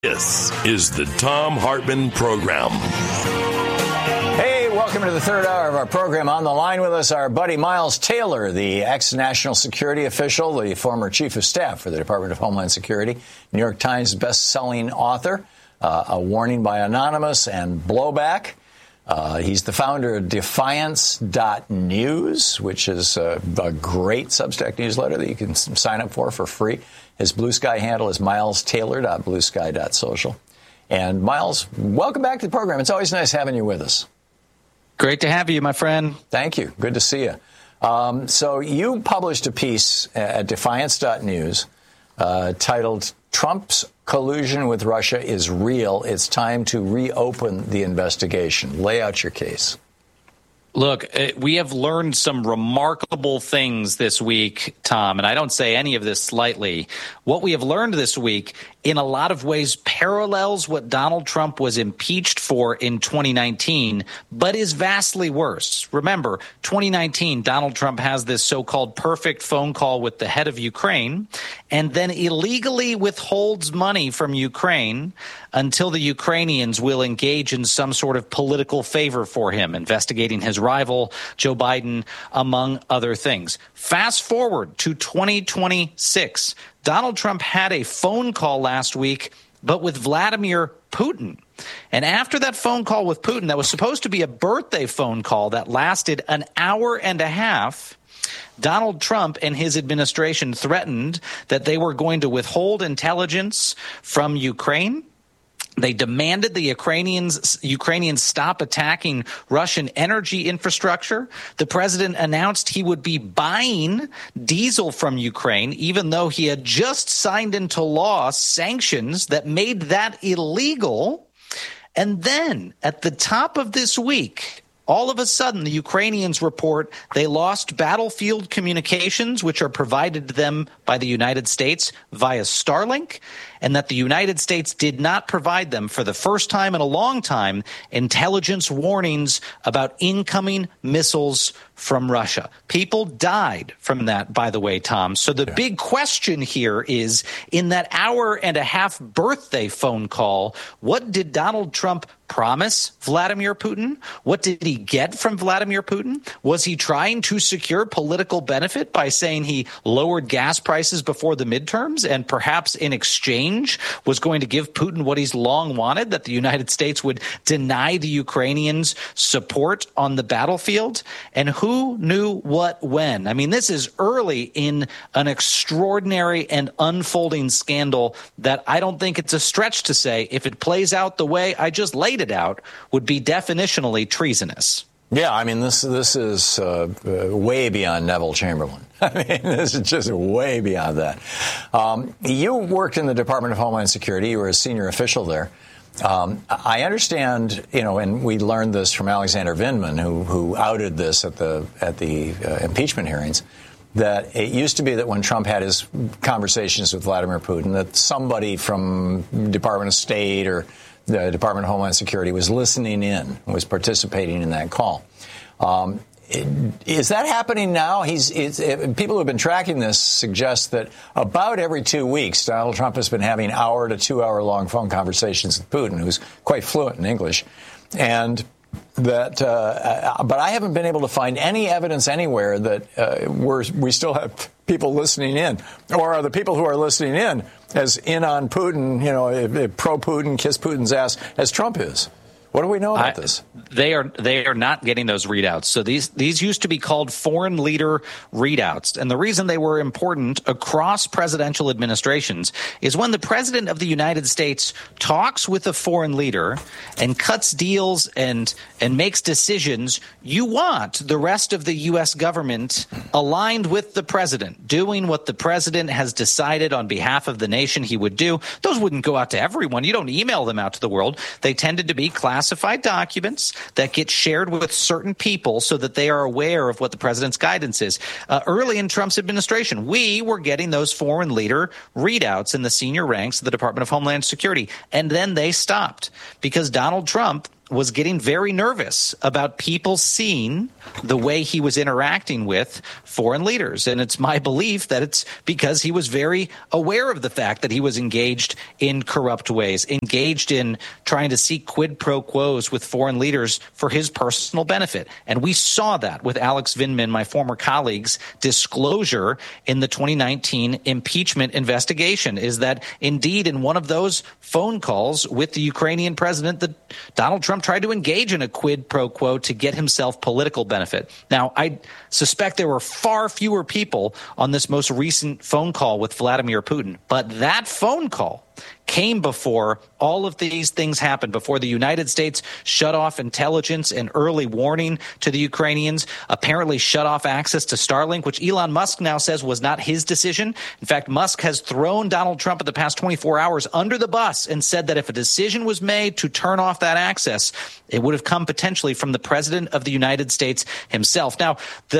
This is the Thom Hartmann Program. Hey, welcome to the third hour of our program. On the line with us, our buddy Miles Taylor, the ex-national security official, the former chief of staff for the Department of Homeland Security, New York Times best-selling author, A Warning by Anonymous and Blowback. He's the founder of Defiance.News, which is a great Substack newsletter that you can sign up for free. His Blue Sky handle is milestaylor.bluesky.social. And Miles, welcome back to the program. It's always nice having you with us. Great to have you, my friend. Thank you. Good to see you. So you published a piece at Defiance.News titled, "Trump's collusion with Russia is real. It's time to reopen the investigation." Lay out your case. Look, we have learned some remarkable things this week, Tom, and I don't say any of this slightly. What we have learned this week, in a lot of ways, parallels what Donald Trump was impeached for in 2019, but is vastly worse. Remember, 2019, Donald Trump has this so-called perfect phone call with the head of Ukraine, and then illegally withholds money from Ukraine until the Ukrainians will engage in some sort of political favor for him, investigating his rival, Joe Biden, among other things. Fast forward to 2026. Donald Trump had a phone call last week, but with Vladimir Putin. And after that phone call with Putin, that was supposed to be a birthday phone call that lasted an hour and a half, Donald Trump and his administration threatened that they were going to withhold intelligence from Ukraine. They demanded the Ukrainians stop attacking Russian energy infrastructure. The president announced he would be buying diesel from Ukraine, even though he had just signed into law sanctions that made that illegal. And then at the top of this week, all of a sudden, the Ukrainians report they lost battlefield communications, which are provided to them by the United States via Starlink, and that the United States did not provide them, for the first time in a long time, intelligence warnings about incoming missiles from Russia. People died from that, by the way, Tom. So the big question here is, in that hour and a half birthday phone call, what did Donald Trump promise Vladimir Putin? What did he get from Vladimir Putin? Was he trying to secure political benefit by saying he lowered gas prices before the midterms and perhaps in exchange was going to give Putin what he's long wanted, that the United States would deny the Ukrainians support on the battlefield? And who knew what when? I mean, this is early in an extraordinary and unfolding scandal that I don't think it's a stretch to say, if it plays out the way I just laid it out, would be definitionally treasonous. Yeah, I mean, this is way beyond Neville Chamberlain. I mean, this is just way beyond that. You worked in the Department of Homeland Security. You were a senior official there. I understand, and we learned this from Alexander Vindman, who outed this at the impeachment hearings, that it used to be that when Trump had his conversations with Vladimir Putin, that somebody from Department of State or the Department of Homeland Security was listening in, was participating in that call. Is that happening now? People who have been tracking this suggest that about every 2 weeks, Donald Trump has been having hour to 2 hour long phone conversations with Putin, who's quite fluent in English. And that, but I haven't been able to find any evidence anywhere that we still have people listening in, or are the people who are listening in as in on Putin, pro-Putin, kiss Putin's ass, as Trump is. What do we know about this? They are not getting those readouts. So these used to be called foreign leader readouts. And the reason they were important across presidential administrations is when the president of the United States talks with a foreign leader and cuts deals and makes decisions, you want the rest of the U.S. government aligned with the president, doing what the president has decided on behalf of the nation he would do. Those wouldn't go out to everyone. You don't email them out to the world. They tended to be classified documents that get shared with certain people so that they are aware of what the president's guidance is. Early in Trump's administration, we were getting those foreign leader readouts in the senior ranks of the Department of Homeland Security. And then they stopped because Donald Trump was getting very nervous about people seeing the way he was interacting with foreign leaders. And it's my belief that it's because he was very aware of the fact that he was engaged in corrupt ways, engaged in trying to seek quid pro quos with foreign leaders for his personal benefit. And we saw that with Alex Vindman, my former colleague's disclosure in the 2019 impeachment investigation, is that indeed in one of those phone calls with the Ukrainian president, that Donald Trump tried to engage in a quid pro quo to get himself political benefit. Now, I suspect there were far fewer people on this most recent phone call with Vladimir Putin, but that phone call came before all of these things happened, before the United States shut off intelligence and early warning to the Ukrainians, apparently shut off access to Starlink, which Elon Musk now says was not his decision. In fact, Musk has thrown Donald Trump in the past 24 hours under the bus and said that if a decision was made to turn off that access, it would have come potentially from the president of the United States himself. Now,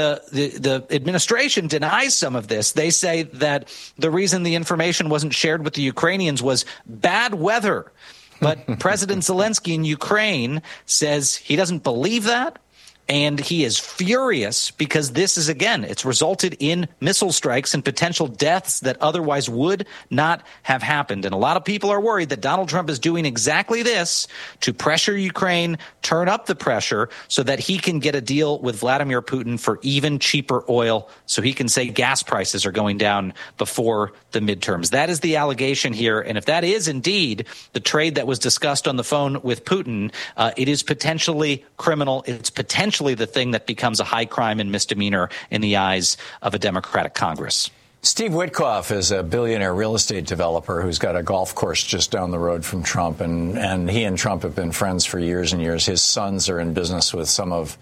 the administration denies some of this. They say that the reason the information wasn't shared with the Ukrainians was bad weather. But President Zelensky in Ukraine says he doesn't believe that. And he is furious because this is, again, it's resulted in missile strikes and potential deaths that otherwise would not have happened. And a lot of people are worried that Donald Trump is doing exactly this to pressure Ukraine, turn up the pressure so that he can get a deal with Vladimir Putin for even cheaper oil, so he can say gas prices are going down before the midterms. That is the allegation here. And if that is indeed the trade that was discussed on the phone with Putin, it is potentially criminal. It's potentially the thing that becomes a high crime and misdemeanor in the eyes of a Democratic Congress. Steve Witkoff is a billionaire real estate developer who's got a golf course just down the road from Trump, and he and Trump have been friends for years and years. His sons are in business with some of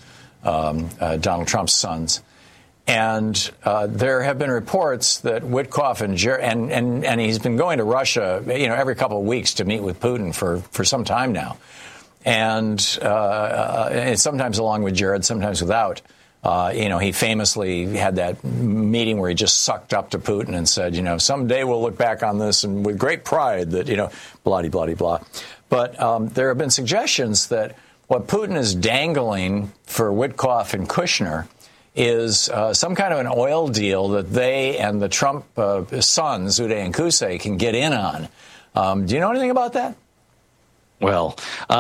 Donald Trump's sons. And there have been reports that Witkoff and he's been going to Russia, every couple of weeks to meet with Putin for some time now. And sometimes along with Jared, sometimes without. He famously had that meeting where he just sucked up to Putin and said, someday we'll look back on this and with great pride that, blah, blah, blah, blah. But there have been suggestions that what Putin is dangling for Witkoff and Kushner is some kind of an oil deal that they and the Trump sons, Uday and Qusay, can get in on. Do you know anything about that? Well,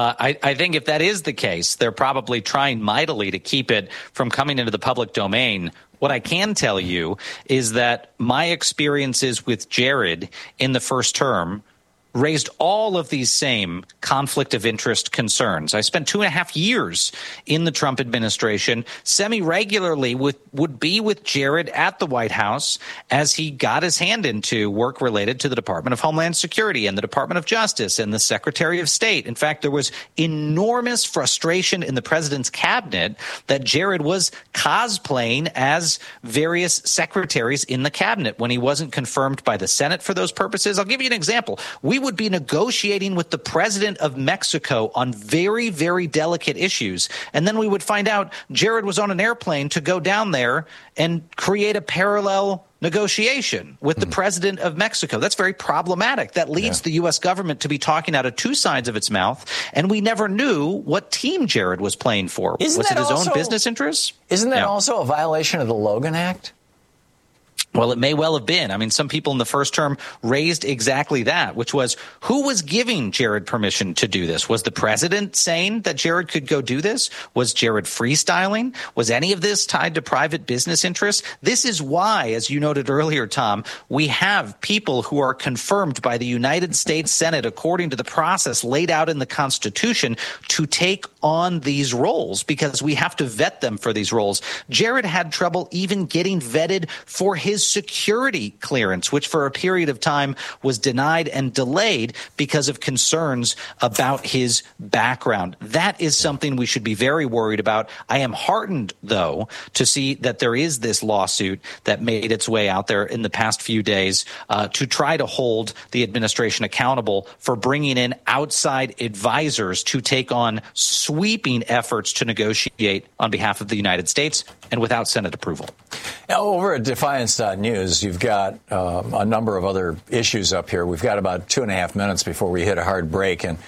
I think if that is the case, they're probably trying mightily to keep it from coming into the public domain. What I can tell you is that my experiences with Jared in the first term raised all of these same conflict of interest concerns. I spent 2.5 years in the Trump administration, semi-regularly would be with Jared at the White House as he got his hand into work related to the Department of Homeland Security and the Department of Justice and the Secretary of State. In fact, there was enormous frustration in the president's cabinet that Jared was cosplaying as various secretaries in the cabinet when he wasn't confirmed by the Senate for those purposes. I'll give you an example. We would be negotiating with the president of Mexico on very, very delicate issues. And then we would find out Jared was on an airplane to go down there and create a parallel negotiation with the president of Mexico. That's very problematic. That leads the U.S. government to be talking out of two sides of its mouth. And we never knew what team Jared was playing for. Was it his own business interests? Isn't that also a violation of the Logan Act? Well, it may well have been. I mean, some people in the first term raised exactly that, which was who was giving Jared permission to do this? Was the president saying that Jared could go do this? Was Jared freestyling? Was any of this tied to private business interests? This is why, as you noted earlier, Tom, we have people who are confirmed by the United States Senate, according to the process laid out in the Constitution, to take on these roles because we have to vet them for these roles. Jared had trouble even getting vetted for his security clearance, which for a period of time was denied and delayed because of concerns about his background. That is something we should be very worried about. I am heartened, though, to see that there is this lawsuit that made its way out there in the past few days to try to hold the administration accountable for bringing in outside advisors to take on sweeping efforts to negotiate on behalf of the United States and without Senate approval. Over at Defiance.com, Defiance.news. You've got a number of other issues up here. We've got about 2.5 minutes before we hit a hard break. And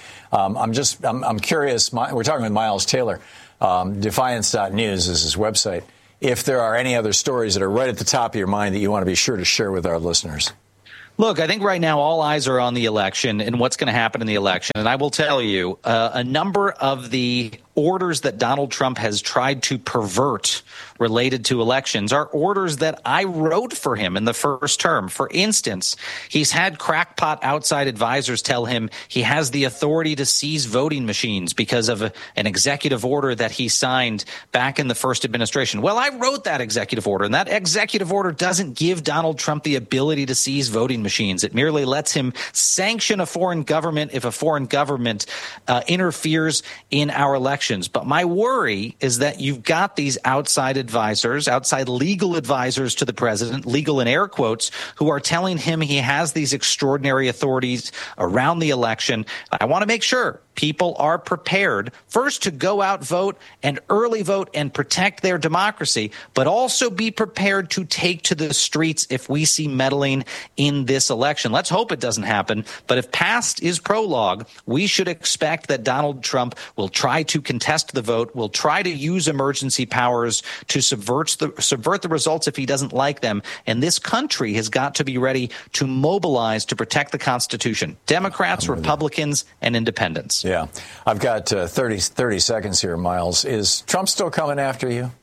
I'm curious. We're talking with Miles Taylor. Defiance.news is his website. If there are any other stories that are right at the top of your mind that you want to be sure to share with our listeners. Look, I think right now all eyes are on the election and what's going to happen in the election. And I will tell you, a number of the orders that Donald Trump has tried to pervert related to elections are orders that I wrote for him in the first term. For instance, he's had crackpot outside advisors tell him he has the authority to seize voting machines because of an executive order that he signed back in the first administration. Well, I wrote that executive order, and that executive order doesn't give Donald Trump the ability to seize voting machines. It merely lets him sanction a foreign government if a foreign government interferes in our elections. But my worry is that you've got these outside advisors, outside legal advisors to the president, legal in air quotes, who are telling him he has these extraordinary authorities around the election. I want to make sure people are prepared, first, to go out, vote, and early vote and protect their democracy, but also be prepared to take to the streets if we see meddling in this election. Let's hope it doesn't happen. But if past is prologue, we should expect that Donald Trump will try to contest the vote, will try to use emergency powers to subvert the results if he doesn't like them. And this country has got to be ready to mobilize to protect the Constitution. Democrats, Republicans, and independents. Yeah. I've got 30 seconds here, Miles. Is Trump still coming after you?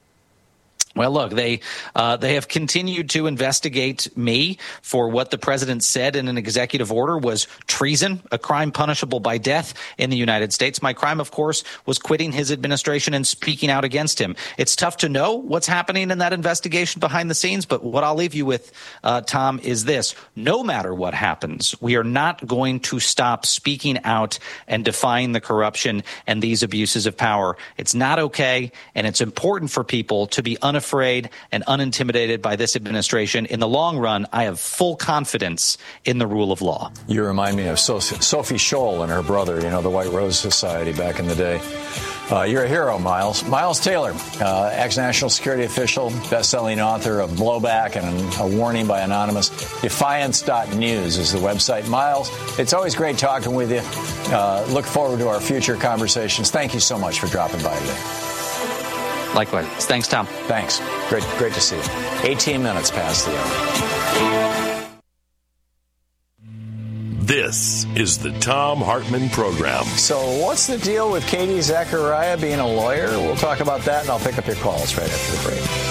Well, look, they have continued to investigate me for what the president said in an executive order was treason, a crime punishable by death in the United States. My crime, of course, was quitting his administration and speaking out against him. It's tough to know what's happening in that investigation behind the scenes, but what I'll leave you with, Tom, is this. No matter what happens, we are not going to stop speaking out and defying the corruption and these abuses of power. It's not okay, and it's important for people to be unafraid and unintimidated by this administration. In the long run, I have full confidence in the rule of law. You remind me of Sophie Scholl and her brother, the White Rose Society back in the day. You're a hero, Miles. Miles Taylor, ex-national security official, best-selling author of Blowback and A Warning by Anonymous. Defiance.news is the website. Miles, it's always great talking with you. Look forward to our future conversations. Thank you so much for dropping by today. Likewise. Thanks, Tom. Thanks. Great to see you. 18 minutes past the hour. This is the Thom Hartmann Program. So what's the deal with Katie Zachariah being a lawyer? We'll talk about that, and I'll pick up your calls right after the break.